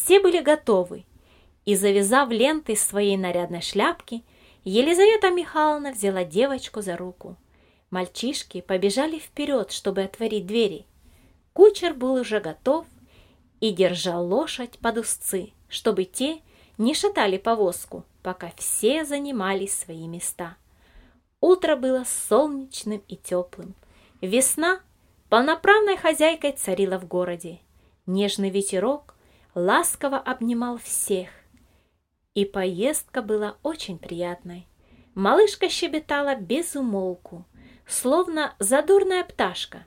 Все были готовы, и, завязав лентой своей нарядной шляпки, Елизавета Михайловна взяла девочку за руку. Мальчишки побежали вперед, чтобы отворить двери. Кучер был уже готов и держал лошадь под узцы, чтобы те не шатали повозку, пока все занимали свои места. Утро было солнечным и теплым. Весна полноправной хозяйкой царила в городе. Нежный ветерок ласково обнимал всех, и поездка была очень приятной. Малышка щебетала без умолку, словно задорная пташка,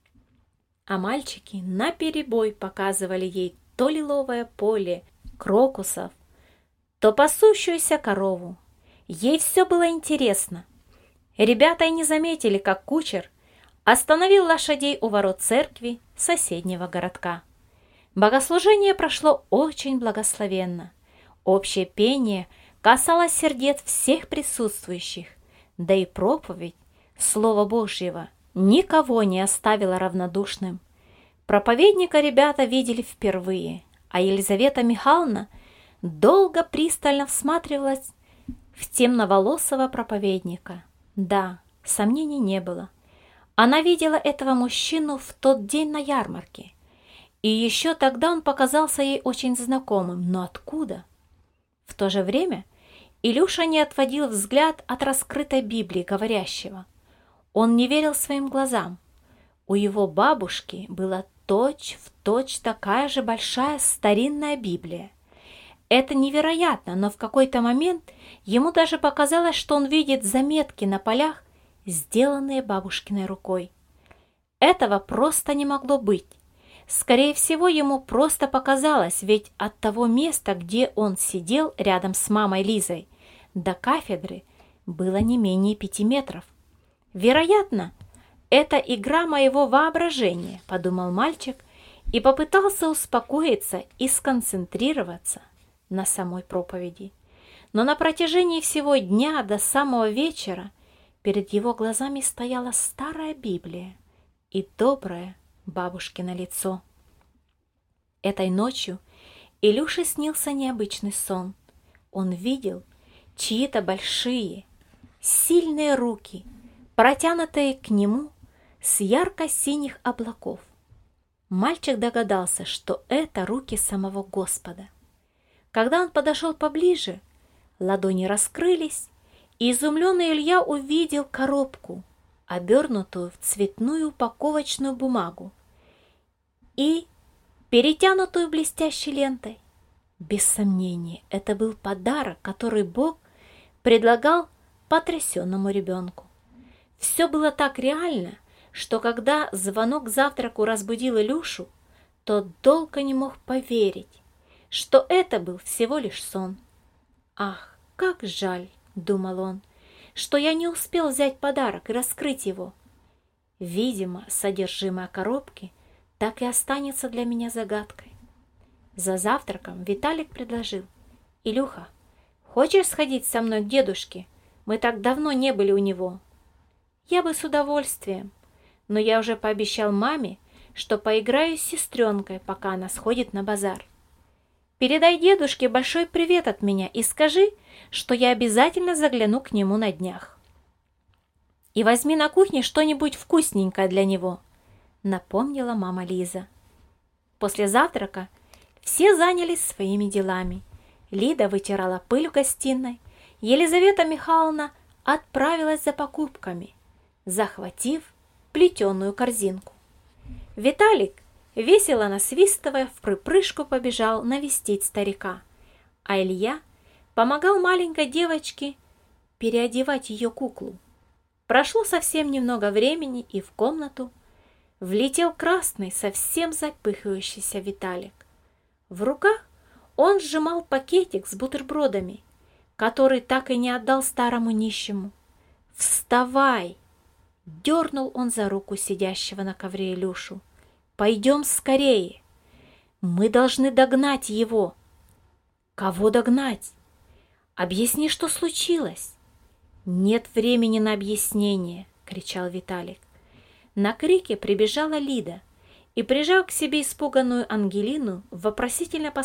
а мальчики наперебой показывали ей то лиловое поле крокусов, то пасущуюся корову. Ей все было интересно. Ребята и не заметили, как кучер остановил лошадей у ворот церкви соседнего городка. Богослужение прошло очень благословенно. Общее пение касалось сердец всех присутствующих, да и проповедь Слова Божьего никого не оставила равнодушным. Проповедника ребята видели впервые, а Елизавета Михайловна долго пристально всматривалась в темноволосого проповедника. Да, сомнений не было. Она видела этого мужчину в тот день на ярмарке, и еще тогда он показался ей очень знакомым. Но откуда? В то же время Илюша не отводил взгляд от раскрытой Библии говорящего. Он не верил своим глазам. У его бабушки была точь-в-точь такая же большая старинная Библия. Это невероятно, но в какой-то момент ему даже показалось, что он видит заметки на полях, сделанные бабушкиной рукой. Этого просто не могло быть. Скорее всего, ему просто показалось, ведь от того места, где он сидел рядом с мамой Лизой, до кафедры было не менее 5 метров. Вероятно, это игра моего воображения, подумал мальчик и попытался успокоиться и сконцентрироваться на самой проповеди. Но на протяжении всего дня до самого вечера перед его глазами стояла старая Библия и доброе бабушкино лицо. Этой ночью Илюше снился необычный сон. Он видел чьи-то большие, сильные руки, протянутые к нему с ярко-синих облаков. Мальчик догадался, что это руки самого Господа. Когда он подошел поближе, ладони раскрылись, и изумленный Илья увидел коробку, обернутую в цветную упаковочную бумагу и перетянутую блестящей лентой. Без сомнения, это был подарок, который Бог предлагал потрясенному ребенку. Все было так реально, что когда звонок к завтраку разбудил Илюшу, тот долго не мог поверить, что это был всего лишь сон. «Ах, как жаль!» — думал он, — «что я не успел взять подарок и раскрыть его. Видимо, содержимое коробки так и останется для меня загадкой». За завтраком Виталик предложил: «Илюха, хочешь сходить со мной к дедушке? Мы так давно не были у него». «Я бы с удовольствием, но я уже пообещал маме, что поиграю с сестренкой, пока она сходит на базар. Передай дедушке большой привет от меня и скажи, что я обязательно загляну к нему на днях. И возьми на кухне что-нибудь вкусненькое для него», — напомнила мама Лиза. После завтрака все занялись своими делами. Лида вытирала пыль в гостиной, Елизавета Михайловна отправилась за покупками, захватив плетеную корзинку. Виталик, весело насвистывая, в припрыжку побежал навестить старика, а Илья помогал маленькой девочке переодевать ее куклу. Прошло совсем немного времени, и в комнату влетел красный, совсем запыхающийся Виталик. В руках он сжимал пакетик с бутербродами, который так и не отдал старому нищему. «Вставай!» — дернул он за руку сидящего на ковре Илюшу. «Пойдем скорее! Мы должны догнать его!» «Кого догнать? Объясни, что случилось!» «Нет времени на объяснение!» — кричал Виталик. На крике прибежала Лида и, прижав к себе испуганную Ангелину, вопросительно посмотрела